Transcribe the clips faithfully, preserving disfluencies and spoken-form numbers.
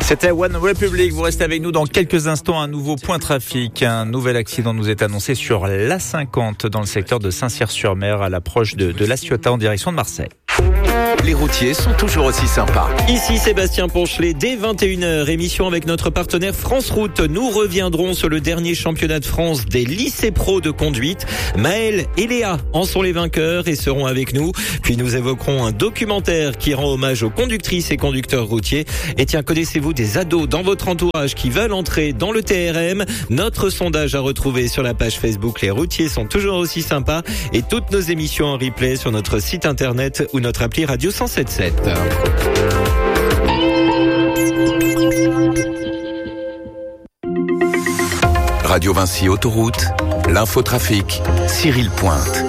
C'était One Republic. Vous restez avec nous dans quelques instants. Un nouveau point trafic. Un nouvel accident nous est annoncé sur l'A cinquante dans le secteur de Saint-Cyr-sur-Mer à l'approche de, de La Ciotat en direction de Marseille. Les routiers sont toujours aussi sympas. Ici Sébastien Ponchelet, dès vingt et une heures, émission avec notre partenaire France Route. Nous reviendrons sur le dernier championnat de France des lycées pro de conduite. Maël et Léa en sont les vainqueurs et seront avec nous. Puis nous évoquerons un documentaire qui rend hommage aux conductrices et conducteurs routiers. Et tiens, connaissez-vous des ados dans votre entourage qui veulent entrer dans le T R M? Notre sondage à retrouver sur la page Facebook Les routiers sont toujours aussi sympas. Et toutes nos émissions en replay sur notre site internet ou notre appli Radio cent sept sept. Radio Vinci Autoroute, l'infotrafic, Cyril Pointe.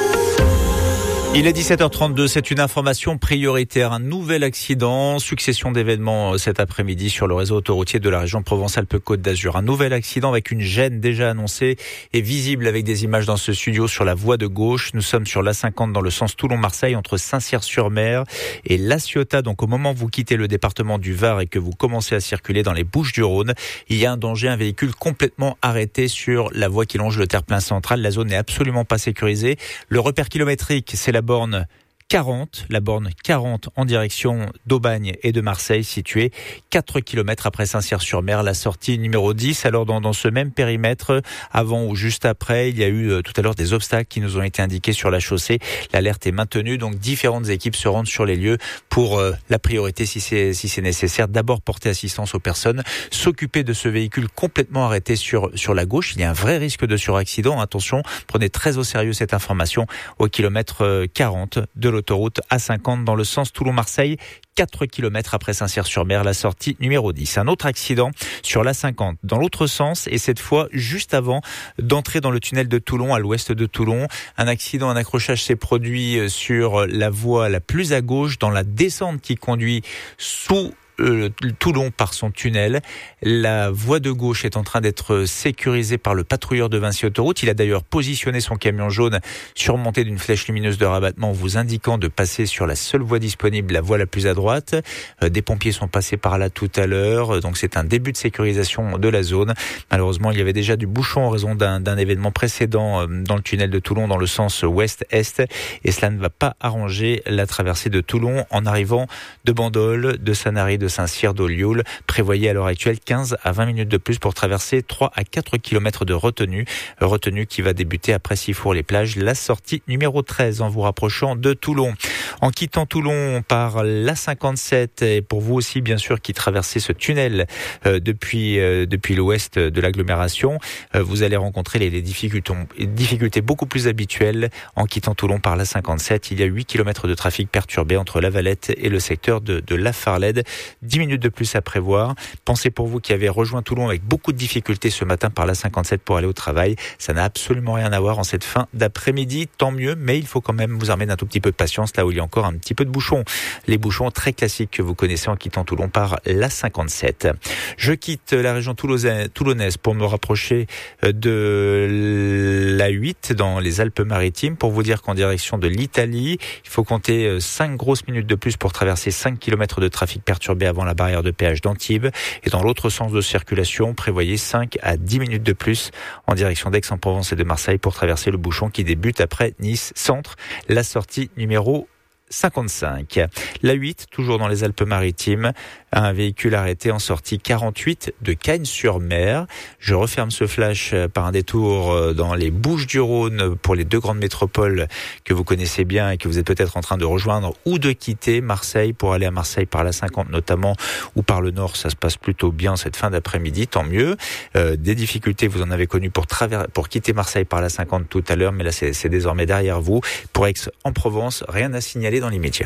Il est dix-sept heures trente-deux, c'est une information prioritaire. Un nouvel accident, succession d'événements cet après-midi sur le réseau autoroutier de la région Provence-Alpes-Côte d'Azur. Un nouvel accident avec une gêne déjà annoncée et visible avec des images dans ce studio sur la voie de gauche. Nous sommes sur l'A cinquante dans le sens Toulon-Marseille entre Saint-Cyr-sur-Mer et La Ciotat. Donc au moment où vous quittez le département du Var et que vous commencez à circuler dans les Bouches-du-Rhône, il y a un danger, un véhicule complètement arrêté sur la voie qui longe le terre-plein central. La zone n'est absolument pas sécurisée. Le repère kilométrique, c'est la borne quarante, la borne quarante en direction d'Aubagne et de Marseille, située quatre kilomètres après Saint-Cyr-sur-Mer, la sortie numéro dix. Alors dans, dans ce même périmètre, avant ou juste après, il y a eu euh, tout à l'heure des obstacles qui nous ont été indiqués sur la chaussée. L'alerte est maintenue, donc différentes équipes se rendent sur les lieux pour euh, la priorité, si c'est, si c'est nécessaire, d'abord porter assistance aux personnes, s'occuper de ce véhicule complètement arrêté sur, sur la gauche. Il y a un vrai risque de suraccident. Attention, prenez très au sérieux cette information au kilomètre quarante de l'autre. Autoroute A cinquante dans le sens Toulon-Marseille, quatre kilomètres après Saint-Cyr-sur-Mer, la sortie numéro dix. Un autre accident sur l'A cinquante dans l'autre sens et cette fois juste avant d'entrer dans le tunnel de Toulon à l'ouest de Toulon. Un accident, un accrochage s'est produit sur la voie la plus à gauche dans la descente qui conduit sous Euh, Toulon par son tunnel. La voie de gauche est en train d'être sécurisée par le patrouilleur de Vinci Autoroute. Il a d'ailleurs positionné son camion jaune surmonté d'une flèche lumineuse de rabattement vous indiquant de passer sur la seule voie disponible, la voie la plus à droite. Euh, des pompiers sont passés par là tout à l'heure, donc c'est un début de sécurisation de la zone. Malheureusement, il y avait déjà du bouchon en raison d'un, d'un événement précédent dans le tunnel de Toulon dans le sens ouest-est et cela ne va pas arranger la traversée de Toulon en arrivant de Bandol, de Sanary, de Saint-Cyr, d'Olioul. Prévoyez à l'heure actuelle quinze à vingt minutes de plus pour traverser trois à quatre kilomètres de retenue. Retenue qui va débuter après Sifour-les-Plages, la sortie numéro treize en vous rapprochant de Toulon. En quittant Toulon par l'A cinquante-sept et pour vous aussi bien sûr qui traversez ce tunnel euh, depuis, euh, depuis l'ouest de l'agglomération, euh, vous allez rencontrer les, les difficultés, difficultés beaucoup plus habituelles en quittant Toulon par l'A cinquante-sept. Il y a huit kilomètres de trafic perturbé entre La Valette et le secteur de, de La Farlède. dix minutes de plus à prévoir. Pensez pour vous qui avez rejoint Toulon avec beaucoup de difficultés ce matin par l'A cinquante-sept pour aller au travail. Ça n'a absolument rien à voir en cette fin d'après-midi. Tant mieux, mais il faut quand même vous armer d'un tout petit peu de patience là où il y a encore un petit peu de bouchons. Les bouchons très classiques que vous connaissez en quittant Toulon par l'A cinquante-sept. Je quitte la région toulonnaise pour me rapprocher de l'A huit dans les Alpes-Maritimes pour vous dire qu'en direction de l'Italie, il faut compter cinq grosses minutes de plus pour traverser cinq kilomètres de trafic perturbé avant la barrière de péage d'Antibes. Et dans l'autre sens de circulation, prévoyez cinq à dix minutes de plus en direction d'Aix-en-Provence et de Marseille pour traverser le bouchon qui débute après Nice Centre, la sortie numéro cinquante-cinq. L'A huit, toujours dans les Alpes-Maritimes, un véhicule arrêté en sortie quarante-huit de Cagnes-sur-Mer. Je referme ce flash par un détour dans les Bouches-du-Rhône pour les deux grandes métropoles que vous connaissez bien et que vous êtes peut-être en train de rejoindre ou de quitter Marseille pour aller à Marseille par l'A cinquante notamment ou par le nord. Ça se passe plutôt bien cette fin d'après-midi, tant mieux. Euh, des difficultés, vous en avez connu pour, traver- pour quitter Marseille par l'A cinquante tout à l'heure, mais là c'est, c'est désormais derrière vous. Pour Aix-en-Provence, rien à signaler dans l'immédiat.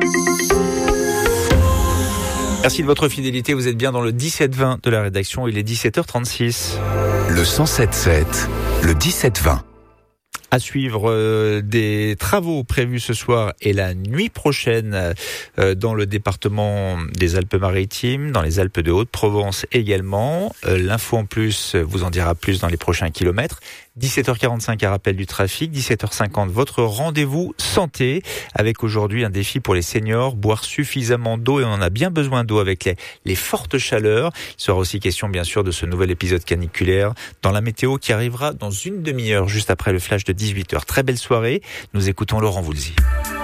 Merci de votre fidélité, vous êtes bien dans le dix-sept vingt de la rédaction, il est dix-sept heures trente-six. Le cent sept sept, le dix-sept vingt. À suivre euh, des travaux prévus ce soir et la nuit prochaine euh, dans le département des Alpes-Maritimes, dans les Alpes de Haute-Provence également. Euh, l'info en plus vous en dira plus dans les prochains kilomètres. dix-sept heures quarante-cinq, un rappel du trafic. dix-sept heures cinquante, votre rendez-vous santé avec aujourd'hui un défi pour les seniors, boire suffisamment d'eau, et on en a bien besoin d'eau avec les, les fortes chaleurs. Il sera aussi question bien sûr de ce nouvel épisode caniculaire dans la météo qui arrivera dans une demi-heure juste après le flash de dix-huit heures. Très belle soirée. Nous écoutons Laurent Voulzy.